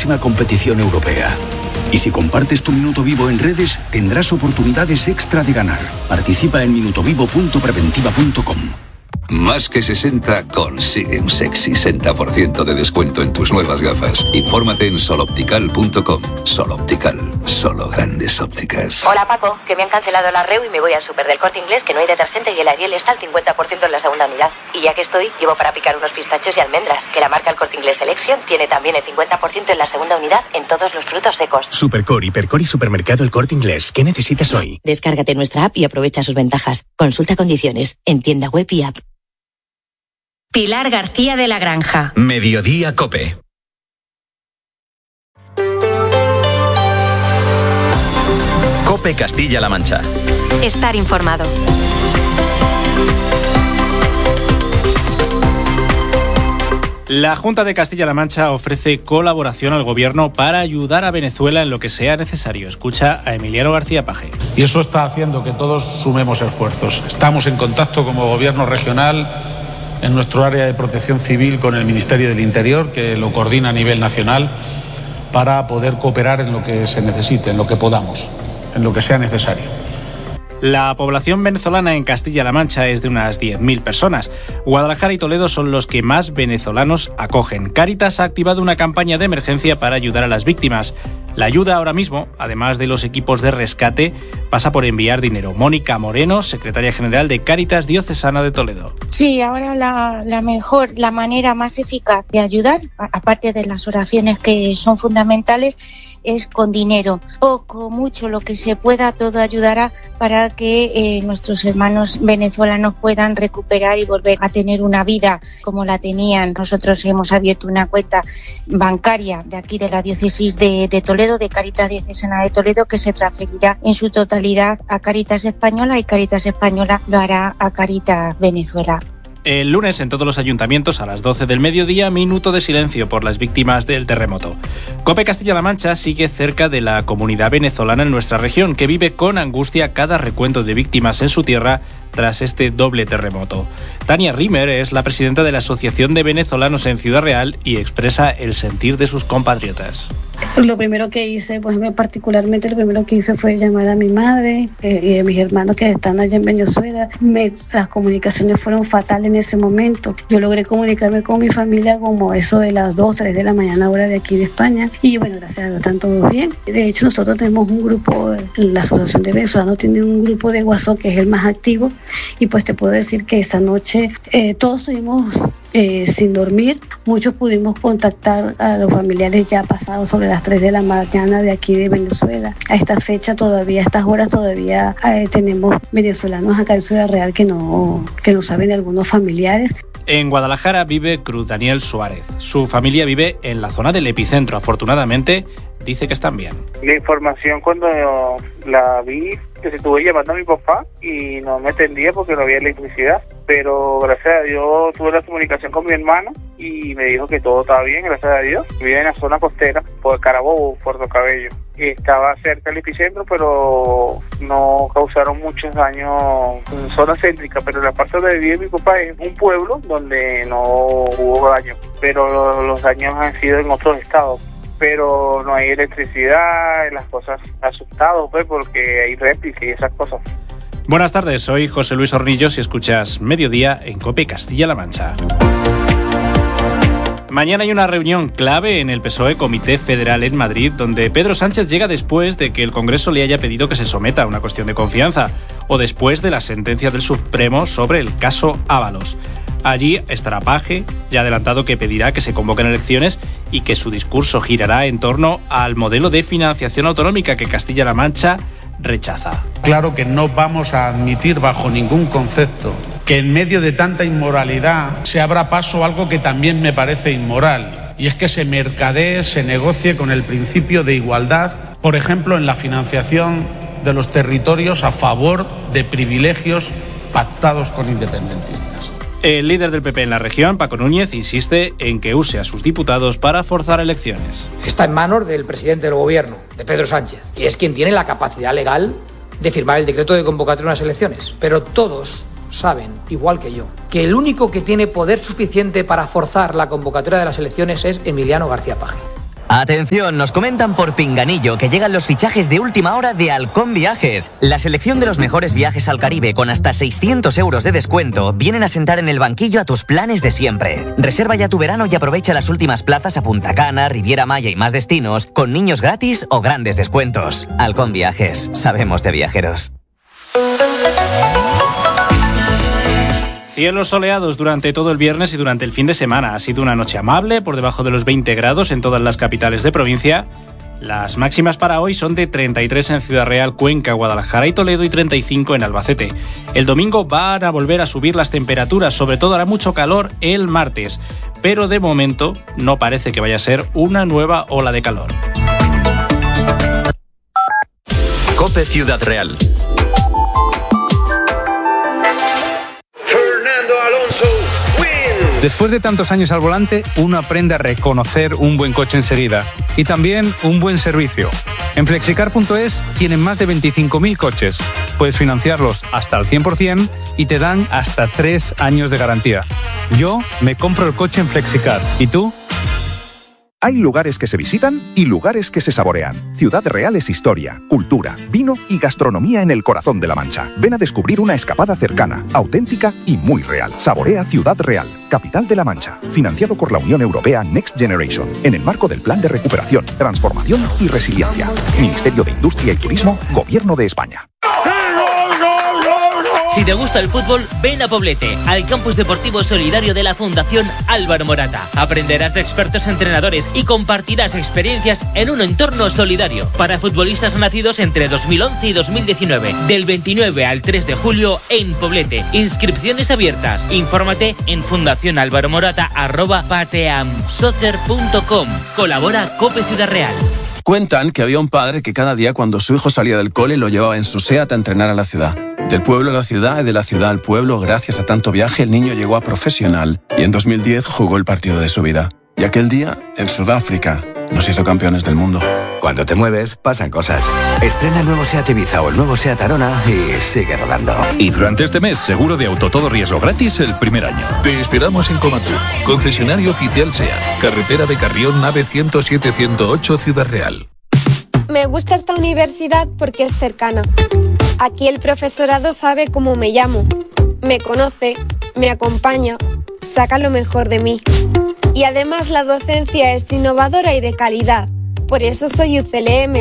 máxima competición europea. Y si compartes tu minuto vivo en redes, tendrás oportunidades extra de ganar. Participa en minutovivo.preventiva.com. Más que 60 consigue un sexy 60% de descuento en tus nuevas gafas. Infórmate en soloptical.com. Soloptical, solo grandes ópticas. Hola Paco, que me han cancelado la REU y me voy al súper del Corte Inglés, que no hay detergente y el Ariel está al 50% en la segunda unidad. Y ya que estoy, llevo para picar unos pistachos y almendras, que la marca El Corte Inglés Selection tiene también el 50% en la segunda unidad en todos los frutos secos. Supercor, Hipercor y Supermercado El Corte Inglés. ¿Qué necesitas hoy? Descárgate nuestra app y aprovecha sus ventajas. Consulta condiciones en tienda web y app. Pilar García de la Granja. Mediodía Cope. Cope Castilla-La Mancha. Estar informado. La Junta de Castilla-La Mancha ofrece colaboración al Gobierno para ayudar a Venezuela en lo que sea necesario. Escucha a Emiliano García Paje. Y eso está haciendo que todos sumemos esfuerzos. Estamos en contacto como Gobierno regional en nuestro área de protección civil con el Ministerio del Interior, que lo coordina a nivel nacional, para poder cooperar en lo que se necesite, en lo que podamos, en lo que sea necesario. La población venezolana en Castilla-La Mancha es de unas 10.000 personas. Guadalajara y Toledo son los que más venezolanos acogen. Cáritas ha activado una campaña de emergencia para ayudar a las víctimas. La ayuda ahora mismo, además de los equipos de rescate, pasa por enviar dinero. Mónica Moreno, secretaria general de Cáritas Diocesana de Toledo. Sí, ahora la manera más eficaz de ayudar, aparte de las oraciones que son fundamentales, es con dinero. Poco, mucho, lo que se pueda, todo ayudará para que nuestros hermanos venezolanos puedan recuperar y volver a tener una vida como la tenían. Nosotros hemos abierto una cuenta bancaria de aquí de la diócesis de Toledo, de Cáritas Diocesana de Toledo, que se transferirá en su totalidad a Cáritas Española, y Cáritas Española lo hará a Cáritas Venezuela. El lunes en todos los ayuntamientos a las 12 del mediodía, minuto de silencio por las víctimas del terremoto. COPE Castilla-La Mancha sigue cerca de la comunidad venezolana en nuestra región, que vive con angustia cada recuento de víctimas en su tierra tras este doble terremoto. Tania Rimer es la presidenta de la Asociación de Venezolanos en Ciudad Real y expresa el sentir de sus compatriotas. Lo primero que hice, pues particularmente lo primero que hice fue llamar a mi madre y a mis hermanos que están allá en Venezuela. Las comunicaciones fueron fatales en ese momento. Yo logré comunicarme con mi familia como eso de las 2, 3 de la mañana, hora de aquí de España. Y bueno, gracias a Dios están todos bien. De hecho, nosotros tenemos un grupo, la Asociación de Venezolanos tiene un grupo de WhatsApp que es el más activo. Y pues te puedo decir que esa noche todos estuvimos sin dormir. Muchos pudimos contactar a los familiares ya pasados sobre las 3 de la mañana de aquí de Venezuela. A esta fecha todavía, a estas horas todavía tenemos venezolanos acá en Ciudad Real que no saben de algunos familiares. En Guadalajara vive Cruz Daniel Suárez. Su familia vive en la zona del epicentro. Afortunadamente, dice que están bien. La información cuando la vi, que se estuve llamando a mi papá y no me atendía porque no había electricidad. Pero gracias a Dios tuve la comunicación con mi hermano y me dijo que todo estaba bien, gracias a Dios. Vive en la zona costera, por Carabobo, Puerto Cabello. Estaba cerca del epicentro, pero no causaron muchos daños en zona céntrica. Pero la parte donde vive mi papá es un pueblo donde no hubo daño, pero los daños han sido en otros estados. Pero no hay electricidad, las cosas asustados, pues, porque hay réplica y esas cosas. Buenas tardes, soy José Luis Hornillos y escuchas Mediodía en COPE Castilla-La Mancha. Mañana hay una reunión clave en el PSOE Comité Federal en Madrid, donde Pedro Sánchez llega después de que el Congreso le haya pedido que se someta a una cuestión de confianza, o después de la sentencia del Supremo sobre el caso Ábalos. Allí estará Paje, ya ha adelantado que pedirá que se convoquen elecciones y que su discurso girará en torno al modelo de financiación autonómica que Castilla-La Mancha rechaza. Claro que no vamos a admitir bajo ningún concepto que en medio de tanta inmoralidad se abra paso a algo que también me parece inmoral, y es que se mercadee, se negocie con el principio de igualdad, por ejemplo, en la financiación de los territorios a favor de privilegios pactados con independentistas. El líder del PP en la región, Paco Núñez, insiste en que use a sus diputados para forzar elecciones. Está en manos del presidente del gobierno, de Pedro Sánchez, que es quien tiene la capacidad legal de firmar el decreto de convocatoria de unas elecciones. Pero todos saben, igual que yo, que el único que tiene poder suficiente para forzar la convocatoria de las elecciones es Emiliano García Paje. Atención, nos comentan por Pinganillo que llegan los fichajes de última hora de Halcón Viajes. La selección de los mejores viajes al Caribe con hasta 600 euros de descuento vienen a sentar en el banquillo a tus planes de siempre. Reserva ya tu verano y aprovecha las últimas plazas a Punta Cana, Riviera Maya y más destinos con niños gratis o grandes descuentos. Halcón Viajes, sabemos de viajeros. Cielos soleados durante todo el viernes y durante el fin de semana. Ha sido una noche amable, por debajo de los 20 grados en todas las capitales de provincia. Las máximas para hoy son de 33 en Ciudad Real, Cuenca, Guadalajara y Toledo y 35 en Albacete. El domingo van a volver a subir las temperaturas, sobre todo hará mucho calor el martes, pero de momento no parece que vaya a ser una nueva ola de calor. COPE Ciudad Real. Después de tantos años al volante, uno aprende a reconocer un buen coche enseguida y también un buen servicio. En Flexicar.es tienen más de 25.000 coches. Puedes financiarlos hasta el 100% y te dan hasta 3 años de garantía. Yo me compro el coche en Flexicar. ¿Y tú? Hay lugares que se visitan y lugares que se saborean. Ciudad Real es historia, cultura, vino y gastronomía en el corazón de la Mancha. Ven a descubrir una escapada cercana, auténtica y muy real. Saborea Ciudad Real, capital de la Mancha. Financiado por la Unión Europea Next Generation, en el marco del Plan de Recuperación, Transformación y Resiliencia. Ministerio de Industria y Turismo, Gobierno de España. Si te gusta el fútbol, ven a Poblete, al campus deportivo solidario de la Fundación Álvaro Morata. Aprenderás de expertos entrenadores y compartirás experiencias en un entorno solidario para futbolistas nacidos entre 2011 y 2019, del 29 al 3 de julio en Poblete. Inscripciones abiertas. Infórmate en fundacionalvaromorata@pateamsoccer.com. Colabora COPE Ciudad Real. Cuentan que había un padre que cada día cuando su hijo salía del cole lo llevaba en su SEAT a entrenar a la ciudad. Del pueblo a la ciudad y de la ciudad al pueblo, gracias a tanto viaje, el niño llegó a profesional y en 2010 jugó el partido de su vida. Y aquel día, en Sudáfrica, nos hizo campeones del mundo. Cuando te mueves, pasan cosas. Estrena el nuevo SEAT Ibiza o el nuevo SEAT Arona y sigue rodando. Y durante este mes, seguro de auto todo riesgo gratis el primer año. Te esperamos en Comatur, concesionario oficial SEAT, carretera de Carrión, nave 107-108, Ciudad Real. Me gusta esta universidad porque es cercana. Aquí el profesorado sabe cómo me llamo, me conoce, me acompaña, saca lo mejor de mí. Y además la docencia es innovadora y de calidad. Por eso soy UCLM.